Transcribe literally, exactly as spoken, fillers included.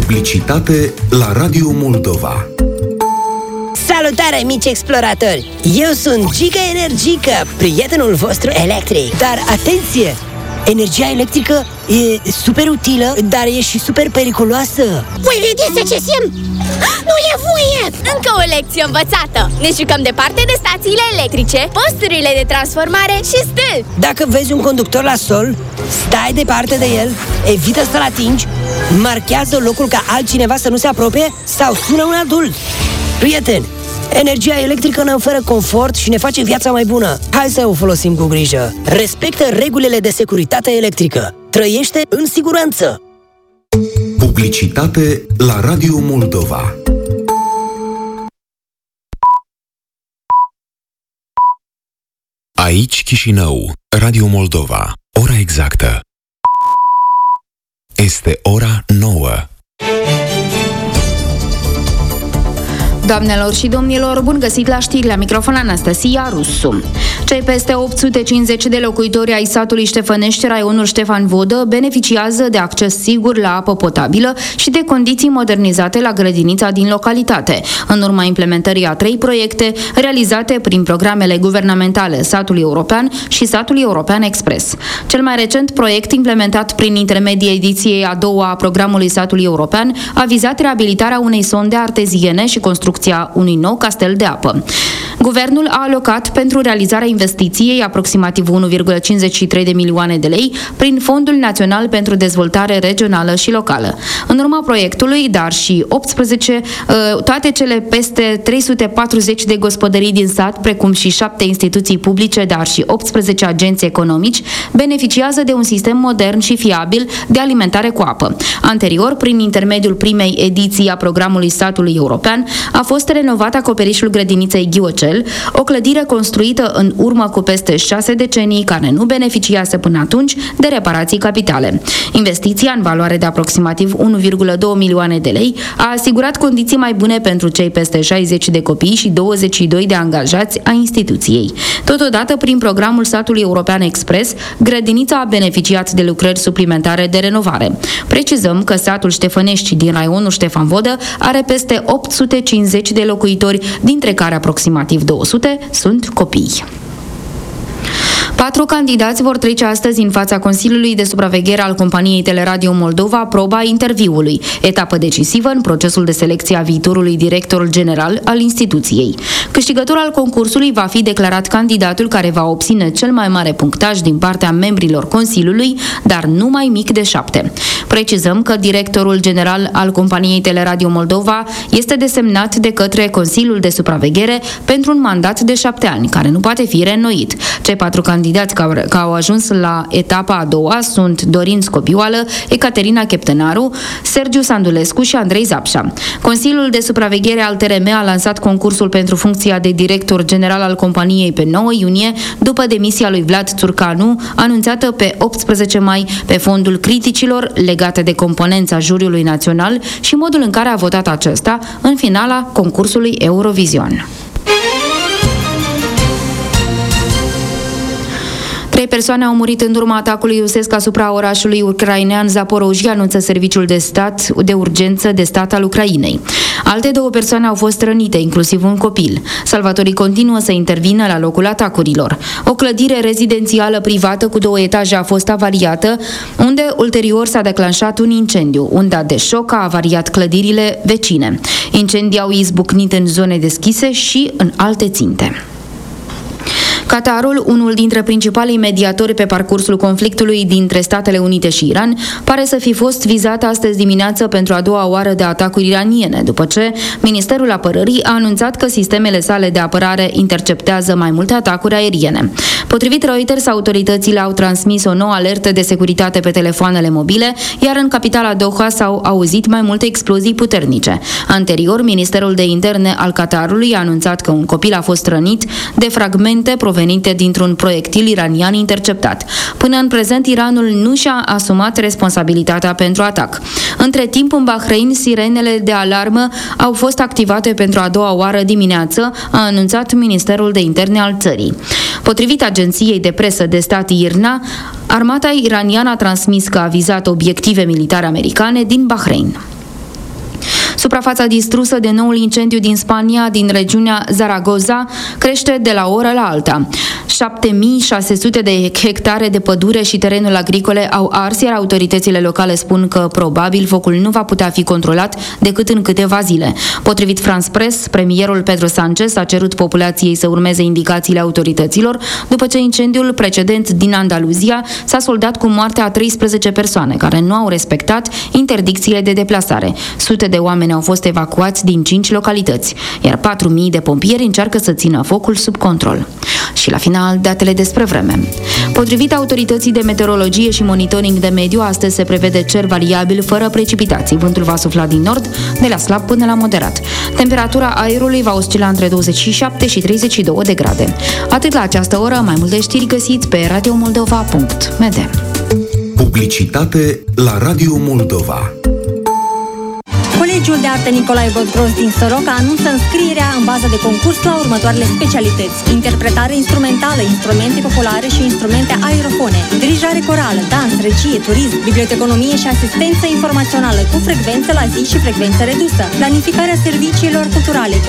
Publicitate la Radio Moldova. Salutare, mici exploratori! Eu sunt Giga Energica, prietenul vostru electric. Dar atenție! Energia electrică e super utilă, dar e și super periculoasă. Voi vedeți ce semn? Nu e voie! Încă o lecție învățată! Ne jucăm departe de stațiile electrice, posturile de transformare și stâlpi. Dacă vezi un conductor la sol, stai departe de el, evită să-l atingi, marchează locul ca altcineva să nu se apropie sau sună un adult. Prieteni, energia electrică ne oferă confort și ne face viața mai bună. Hai să o folosim cu grijă. Respectă regulile de securitate electrică. Trăiește în siguranță. Publicitate la Radio Moldova. Aici Chișinău, Radio Moldova. Ora exactă este ora nouă. Doamnelor și domnilor, bun găsit la știri, la microfon Anastasia Rusu. Cei peste opt sute cincizeci de locuitori ai satului Ștefănești, raionul Ștefan Vodă, beneficiază de acces sigur la apă potabilă și de condiții modernizate la grădinița din localitate, în urma implementării a trei proiecte realizate prin programele guvernamentale Satului European și Satului European Express. Cel mai recent proiect implementat prin intermediul ediției a doua a programului Satului European a vizat reabilitarea unei sonde arteziene și construcția unui nou castel de apă. Guvernul a alocat pentru realizarea investiției aproximativ unu virgulă cincizeci și trei de milioane de lei prin Fondul Național pentru Dezvoltare Regională și Locală. În urma proiectului, dar și optsprezece, toate cele peste trei sute patruzeci de gospodării din sat, precum și șapte instituții publice, dar și optsprezece agenți economici, beneficiază de un sistem modern și fiabil de alimentare cu apă. Anterior, prin intermediul primei ediții a programului Satului European, a fost renovat acoperișul grădiniței Ghiocel, o clădire construită în urmă cu peste șase decenii, care nu beneficiase până atunci de reparații capitale. Investiția, în valoare de aproximativ unu virgulă doi milioane de lei, a asigurat condiții mai bune pentru cei peste șaizeci de copii și douăzeci și doi de angajați a instituției. Totodată, prin programul Satului European Express, grădinița a beneficiat de lucrări suplimentare de renovare. Precizăm că satul Ștefănești din raionul Ștefan Vodă are peste opt sute cincizeci de locuitori, dintre care aproximativ două sute sunt copii. Patru candidați vor trece astăzi în fața Consiliului de Supraveghere al companiei Teleradio Moldova proba interviului, etapă decisivă în procesul de selecție a viitorului director general al instituției. Câștigător al concursului va fi declarat candidatul care va obține cel mai mare punctaj din partea membrilor Consiliului, dar nu mai mic de șapte. Precizăm că directorul general al companiei Teleradio Moldova este desemnat de către Consiliul de Supraveghere pentru un mandat de șapte ani, care nu poate fi reînnoit. Cei patru candidați care au ajuns la etapa a doua sunt Dorin Scopioală, Ecaterina Cheptenaru, Sergiu Sandulescu și Andrei Zapșa. Consiliul de Supraveghere al T R M a lansat concursul pentru funcția de director general al companiei pe nouă iunie, după demisia lui Vlad Țurcanu, anunțată pe optsprezece mai, pe fondul criticilor legate de componența juriului național și modul în care a votat acesta în finala concursului Eurovision. Trei persoane au murit în urma atacului rusesc asupra orașului ucrainean Zaporozhia, anunță Serviciul de Stat de Urgență de Stat al Ucrainei. Alte două persoane au fost rănite, inclusiv un copil. Salvatorii continuă să intervină la locul atacurilor. O clădire rezidențială privată cu două etaje a fost avariată, unde ulterior s-a declanșat un incendiu. Unda de șoc a avariat clădirile vecine. Incendii au izbucnit în zone deschise și în alte ținte. Qatarul, unul dintre principalii mediatori pe parcursul conflictului dintre Statele Unite și Iran, pare să fi fost vizat astăzi dimineață pentru a doua oară de atacuri iraniene, după ce Ministerul Apărării a anunțat că sistemele sale de apărare interceptează mai multe atacuri aeriene. Potrivit Reuters, autoritățile au transmis o nouă alertă de securitate pe telefoanele mobile, iar în capitala Doha s-au auzit mai multe explozii puternice. Anterior, Ministerul de Interne al Qatarului a anunțat că un copil a fost rănit de fragmente provenite dintr-un proiectil iranian interceptat. Până în prezent, Iranul nu și-a asumat responsabilitatea pentru atac. Între timp, în Bahrain, sirenele de alarmă au fost activate pentru a doua oară dimineață, a anunțat Ministerul de Interne al țării. Potrivit agenției de presă de stat I R N A, armata iraniană a transmis că a vizat obiective militare americane din Bahrain. Suprafața distrusă de noul incendiu din Spania, din regiunea Zaragoza, crește de la o oră la alta. șapte mii șase sute de hectare de pădure și terenuri agricole au ars, iar autoritățile locale spun că probabil focul nu va putea fi controlat decât în câteva zile. Potrivit France Press, premierul Pedro Sánchez a cerut populației să urmeze indicațiile autorităților după ce incendiul precedent din Andaluzia s-a soldat cu moartea a treisprezece persoane care nu au respectat interdicțiile de deplasare. Sute de oameni au fost evacuați din cinci localități, iar patru mii de pompieri încearcă să țină focul sub control. Și la final, datele despre vreme. Potrivit autorității de meteorologie și monitoring de mediu, astăzi se prevede cer variabil fără precipitații. Vântul va sufla din nord, de la slab până la moderat. Temperatura aerului va oscila între douăzeci și șapte și treizeci și două de grade. Atât la această oră, mai multe știri găsiți pe radio moldova punct m d. Publicitate la Radio Moldova. Colegiul de Artă Nicolae Vodgros din Soroca anunță înscrierea în bază de concurs la următoarele specialități: interpretare instrumentală, instrumente populare și instrumente aerofone, dirijare corală, dans, regie, turism, biblioteconomie și asistență informațională cu frecvență la zi și frecvență redusă, planificarea serviciilor culturale cu